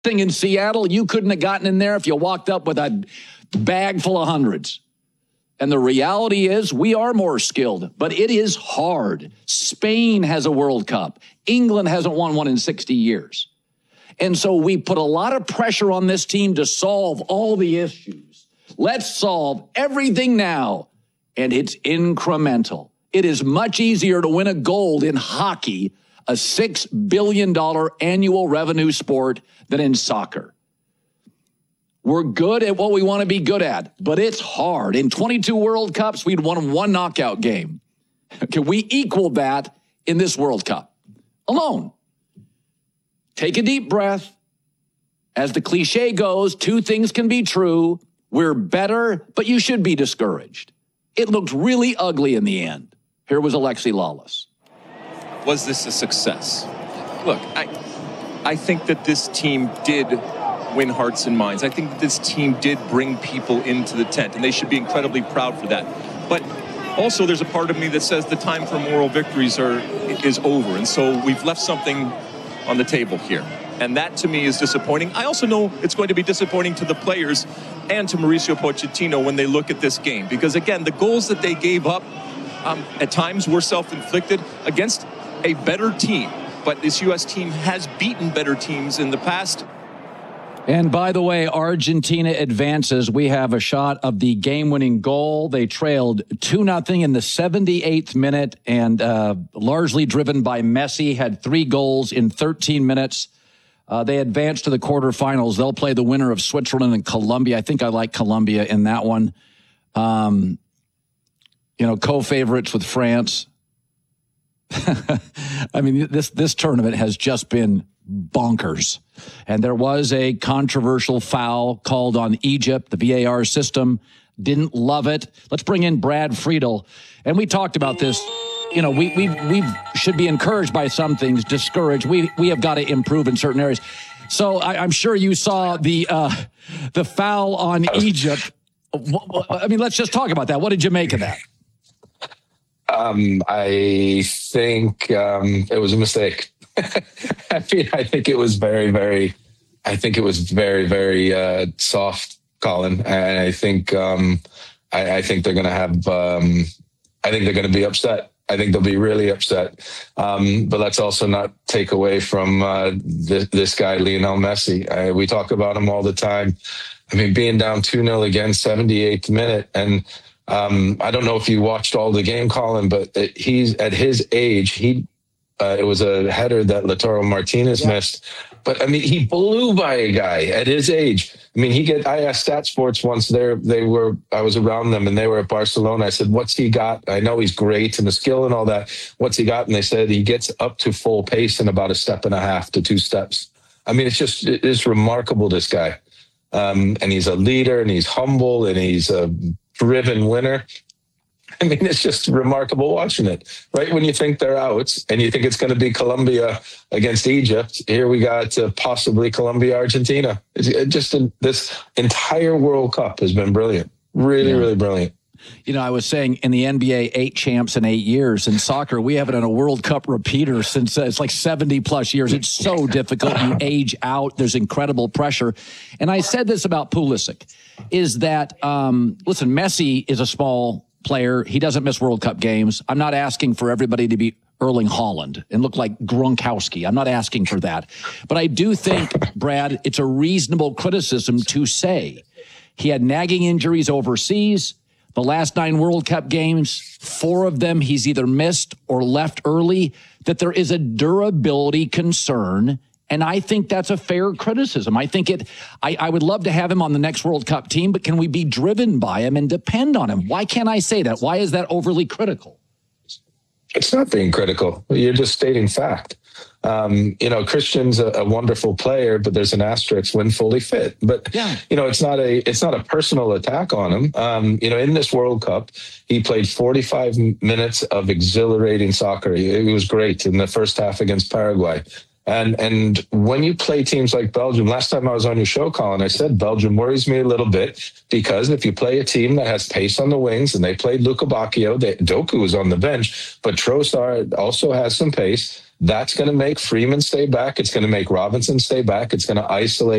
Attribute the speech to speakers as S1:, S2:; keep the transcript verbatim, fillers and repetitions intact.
S1: thing in Seattle, you couldn't have gotten in there if you walked up with a bag full of hundreds. And the reality is we are more skilled, but it is hard. Spain has a World Cup. England hasn't won one in sixty years. And so we put a lot of pressure on this team to solve all the issues. Let's solve everything now. And it's incremental. It is much easier to win a gold in hockey, a six billion dollars annual revenue sport, than in soccer. We're good at what we want to be good at, but it's hard. In twenty-two World Cups, we'd won one knockout game. Can we equal that in this World Cup alone? Take a deep breath. As the cliche goes, two things can be true. We're better, but you should be discouraged. It looked really ugly in the end. Here was Alexi Lalas.
S2: Was this a success? Look, I, I think that this team did win hearts and minds. I think that this team did bring people into the tent, and they should be incredibly proud for that. But also, there's a part of me that says the time for moral victories are is over, and so we've left something on the table here. And that, to me, is disappointing. I also know it's going to be disappointing to the players and to Mauricio Pochettino when they look at this game. Because, again, the goals that they gave up um, at times were self-inflicted against a better team. But this U S team has beaten better teams in the past.
S1: And by the way, Argentina advances. We have a shot of the game-winning goal. They trailed two nothing in the seventy-eighth minute, and uh, largely driven by Messi, had three goals in thirteen minutes. Uh, they advanced to the quarterfinals. They'll play the winner of Switzerland and Colombia. I think I like Colombia in that one. Um, you know, co-favorites with France. I mean, this this tournament has just been bonkers. And there was a controversial foul called on Egypt. The V A R system didn't love it. Let's bring in Brad Friedel. And we talked about this. You know, we we we should be encouraged by some things, discouraged. We we have got to improve in certain areas. So I, I'm sure you saw the uh, the foul on Egypt. I mean, let's just talk about that. What did you make of that?
S3: Um, I think um, it was a mistake. I mean, I think it was very, very, I think it was very, very uh, soft, Colin. And I think, um, I, I think they're going to have, um, I think they're going to be upset. I think they'll be really upset. Um, but let's also not take away from uh, this, this guy, Lionel Messi. I, we talk about him all the time. I mean, being down two nil again, seventy-eighth minute. And um, I don't know if you watched all the game, Colin, but it, he's at his age, he uh, it was a header that Lautaro Martinez yeah. missed. But I mean, he blew by a guy at his age. I mean, he get. I asked Stat Sports once. There, they were. I was around them, and they were at Barcelona. I said, "What's he got?" I know he's great and the skill and all that. What's he got? And they said he gets up to full pace in about a step and a half to two steps. I mean, it's just it's remarkable. This guy, um, and he's a leader, and he's humble, and he's a driven winner. I mean, it's just remarkable watching it. Right when you think they're out and you think it's going to be Colombia against Egypt, here we got uh, possibly Colombia, Argentina. It's it just uh, this entire World Cup has been brilliant. Really, yeah. really brilliant.
S1: You know, I was saying in the N B A, eight champs in eight years. In soccer, we haven't had a World Cup repeater since uh, it's like seventy plus years. It's so difficult. You age out. There's incredible pressure. And I said this about Pulisic, is that, um, listen, Messi is a small player. He doesn't miss World Cup games. I'm not asking for everybody to be Erling Haaland and look like Gronkowski. I'm not asking for that. But I do think, Brad, it's a reasonable criticism to say he had nagging injuries overseas. The last nine World Cup games, four of them he's either missed or left early, that there is a durability concern. And I think that's a fair criticism. I think it, I, I would love to have him on the next World Cup team, but can we be driven by him and depend on him? Why can't I say that? Why is that overly critical?
S3: It's not being critical. You're just stating fact. Um, you know, Christian's a, a wonderful player, but there's an asterisk when fully fit. But, yeah. you know, it's not a it's not a personal attack on him. Um, you know, in this World Cup, he played forty-five minutes of exhilarating soccer. It was great in the first half against Paraguay. And and when you play teams like Belgium, last time I was on your show, Colin, I said Belgium worries me a little bit because if you play a team that has pace on the wings, and they played Luca Bacchio, they, Doku was on the bench, but Trossard also has some pace. That's going to make Freeman stay back. It's going to make Robinson stay back. It's going to isolate